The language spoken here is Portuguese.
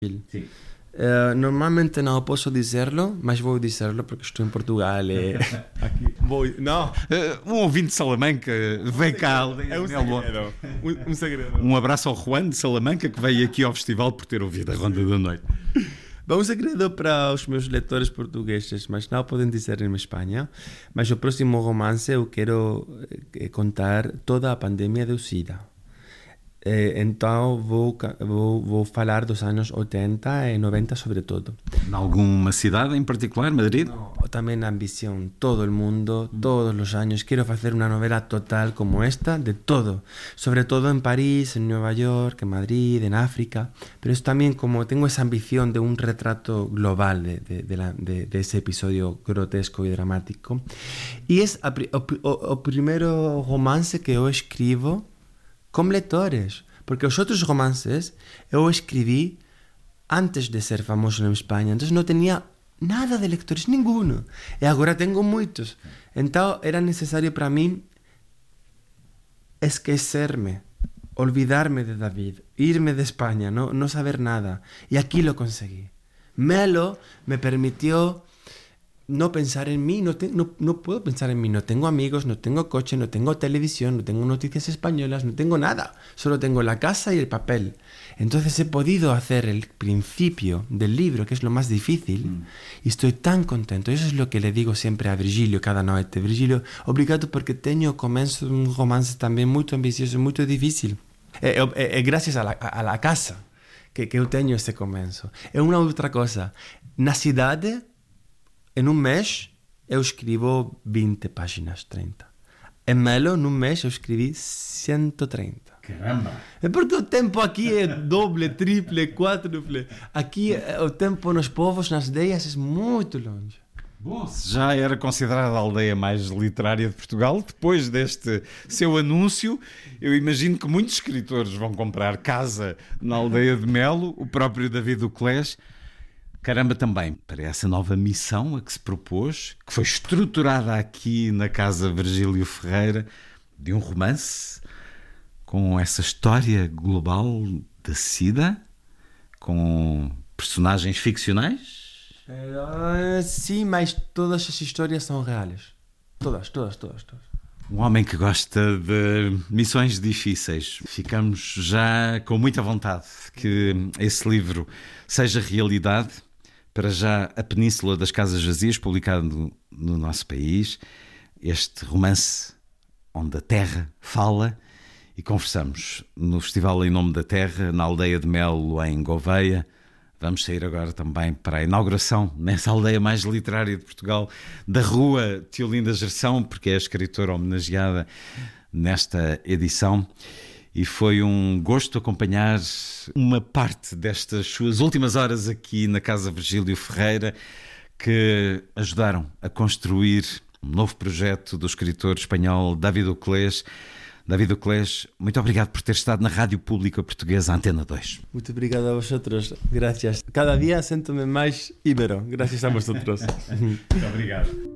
Sim. Normalmente não posso dizerlo, mas vou dizerlo porque estou em Portugal e aqui vou. Não, Um ouvinte de Salamanca veio cá. é um segredo. Um segredo. Um abraço ao Juan de Salamanca que veio aqui ao festival por ter ouvido a Ronda da Noite. Bom, um segredo para os meus leitores portugueses, mas não podem dizer em Espanha. Mas o próximo romance eu quero contar toda a pandemia do SIDA. Então vou falar dos anos 80 e 90 sobretudo. Em alguma cidade em particular, Madrid? No, também a ambição, todo o mundo, todos os anos. Quero fazer uma novela total como esta, de todo. Sobretudo em Paris, em Nova York, em Madrid, em África. Pero es también como tengo esa ambición de un retrato global de ese episodio grotesco y dramático. Y es o primeiro romance que eu escribo com leitores, porque os outros romances eu escrevi antes de ser famoso na Espanha, então não tinha nada de leitores, nenhum, e agora tenho muitos, então era necessário para mim esquecer-me, olvidar-me de David, irme de Espanha, não saber nada, e aqui lo consegui. Melo me permitió no pensar en mí, no puedo pensar en mí, no tengo amigos, no tengo coche, no tengo televisión, no tengo noticias españolas, no tengo nada, solo tengo la casa y el papel. Entonces he podido hacer el principio del libro, que es lo más difícil, y estoy tan contento. Eso es lo que le digo siempre a Virgilio cada noite. Virgilio, obrigado porque teño começo un romance tamén muito ambicioso, muito difícil. Gracias a la casa que eu teño ese começo. É unha outra cosa. Na cidade, em um mês, eu escrevo 20 páginas, 30. Em Melo, num mês, eu escrevi 130. Caramba! É porque o tempo aqui é doble, triple, quádruple. Aqui, o tempo nos povos, nas aldeias, é muito longe. Bom, se já era considerada a aldeia mais literária de Portugal, depois deste seu anúncio, eu imagino que muitos escritores vão comprar casa na aldeia de Melo, o próprio David Uclés. Caramba também, para essa nova missão a que se propôs, que foi estruturada aqui na Casa Virgílio Ferreira, de um romance com essa história global da SIDA, com personagens ficcionais? Sim, mas todas as histórias são reais. Todas. Um homem que gosta de missões difíceis. Ficamos já com muita vontade que esse livro seja realidade. Para já, A Península das Casas Vazias, publicado no nosso país. Este romance onde a terra fala, e conversamos no Festival Em Nome da Terra, na aldeia de Melo, em Gouveia. Vamos sair agora também para a inauguração, nessa aldeia mais literária de Portugal, da Rua Teolinda Gerção, porque é a escritora homenageada nesta edição. E foi um gosto acompanhar uma parte destas suas últimas horas aqui na Casa Virgílio Ferreira, que ajudaram a construir um novo projeto do escritor espanhol David Uclés. David Uclés, muito obrigado por ter estado na Rádio Pública Portuguesa Antena 2. Muito obrigado a vosotros. Gracias. Cada dia sinto-me mais íbero. Gracias a vosotros. Muito obrigado.